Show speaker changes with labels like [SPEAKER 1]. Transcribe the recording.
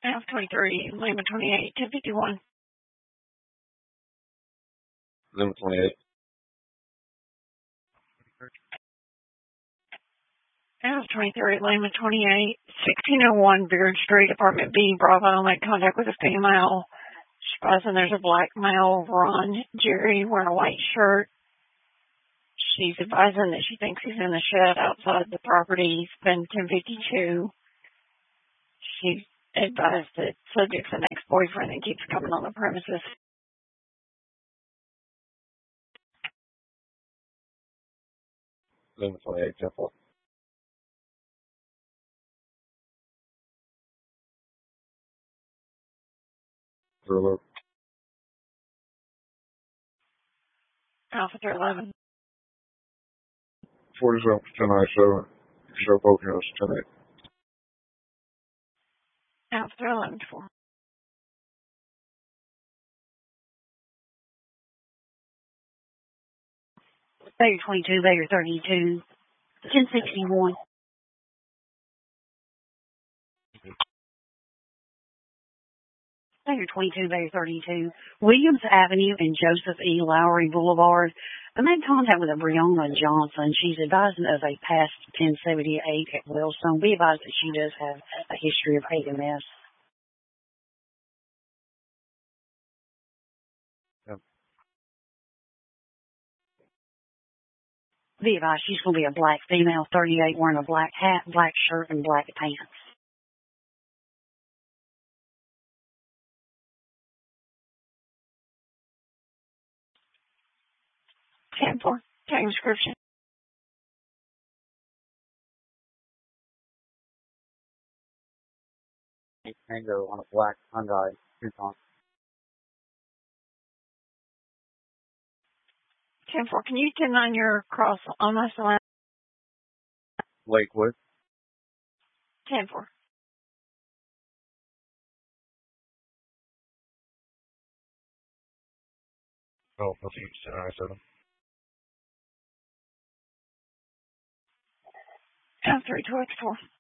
[SPEAKER 1] F 23, Lima 28, 1051.
[SPEAKER 2] Lima 28.
[SPEAKER 1] F 23, Lima 28, 1601 Beard Street, Apartment B, Bravo. Make contact with a female. She's advising there's a black male, Ron Jerry, wearing a white shirt. She's advising that she thinks he's in the shed outside the property. It's been 1052. She advised that subject's an ex-boyfriend and keeps coming on the premises.
[SPEAKER 2] Lima 28, 10-4. Thriller.
[SPEAKER 1] Alpha 311.
[SPEAKER 2] 47 1097. Show both units 10-8.
[SPEAKER 1] Alpha 311 4. Bayer 22, Bayer 32, 1061. Bayer 22, Bayer 32, Williams Avenue and Joseph E. Lowry Boulevard. I made contact with a Breonna Johnson. She's advising of a past 1078 at Wellstone. Be advised that she does have a history of AMS.
[SPEAKER 2] Yep.
[SPEAKER 1] Be advised she's going to be a black female, 38, wearing a black hat, black shirt, and black pants. 10-4. Take description.
[SPEAKER 3] Mango on a black Hyundai Tucson.
[SPEAKER 1] 10-4. Can you 10-9 your cross on my side?
[SPEAKER 2] Lakewood.
[SPEAKER 1] 10-4.
[SPEAKER 2] Oh, nothing. 1097.
[SPEAKER 1] F 3 2 X 4.